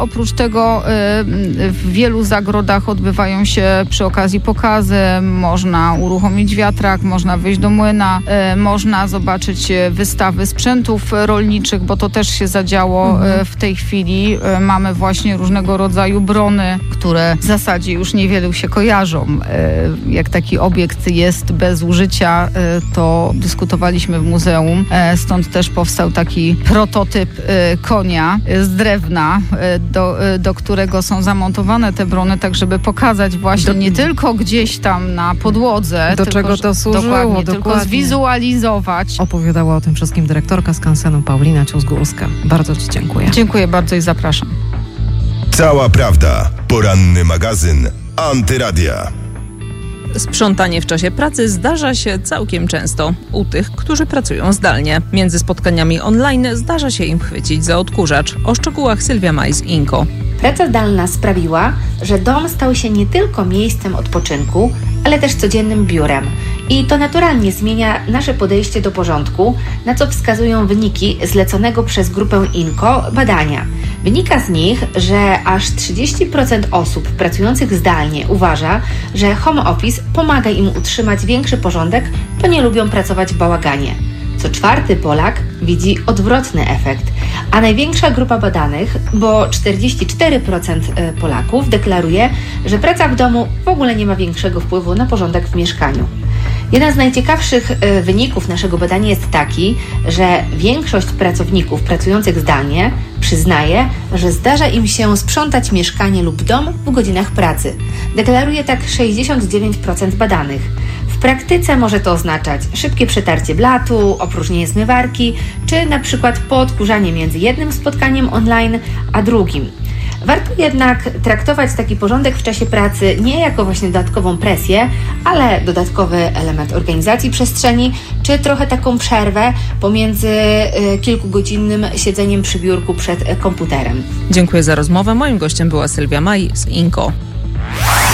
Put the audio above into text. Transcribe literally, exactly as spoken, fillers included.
oprócz tego w wielu zagrodach odbywają się przy okazji pokazy. Można uruchomić wiatrak, można wyjść do młyna, można zobaczyć wystawy sprzętów rolniczych, bo to też się zadziało mhm. w tej chwili. Mamy właśnie różnego rodzaju brony, które w zasadzie już niewielu się kojarzą. Jak taki obiekt jest bez użycia, to dyskutowaliśmy w muzeum. Stąd też powstał taki prototyp konia z drewna, do, do którego są zamontowane te brony, tak żeby pokazać właśnie do, nie tylko gdzieś tam na podłodze, do tylko, czego to służyło, dokładnie, dokładnie. tylko zwizualizować. Opowiadała o tym wszystkim dyrektorka skansenu Paulina Ciuzgórska. Bardzo Ci dziękuję. Dziękuję bardzo i zapraszam. Cała prawda. Poranny magazyn Antyradia. Sprzątanie w czasie pracy zdarza się całkiem często u tych, którzy pracują zdalnie. Między spotkaniami online zdarza się im chwycić za odkurzacz. O szczegółach Sylwia Maj z Inko. Praca zdalna sprawiła, że dom stał się nie tylko miejscem odpoczynku, ale też codziennym biurem. I to naturalnie zmienia nasze podejście do porządku, na co wskazują wyniki zleconego przez grupę Inko badania. Wynika z nich, że aż trzydzieści procent osób pracujących zdalnie uważa, że home office pomaga im utrzymać większy porządek, bo nie lubią pracować w bałaganie. Co czwarty Polak widzi odwrotny efekt, a największa grupa badanych, bo czterdzieści cztery procent Polaków deklaruje, że praca w domu w ogóle nie ma większego wpływu na porządek w mieszkaniu. Jeden z najciekawszych wyników naszego badania jest taki, że większość pracowników pracujących zdalnie przyznaje, że zdarza im się sprzątać mieszkanie lub dom w godzinach pracy. Deklaruje tak sześćdziesiąt dziewięć procent badanych. W praktyce może to oznaczać szybkie przetarcie blatu, opróżnienie zmywarki, czy na przykład poodkurzanie między jednym spotkaniem online a drugim. Warto jednak traktować taki porządek w czasie pracy nie jako właśnie dodatkową presję, ale dodatkowy element organizacji przestrzeni, czy trochę taką przerwę pomiędzy kilkugodzinnym siedzeniem przy biurku przed komputerem. Dziękuję za rozmowę. Moim gościem była Sylwia Maj z Inko.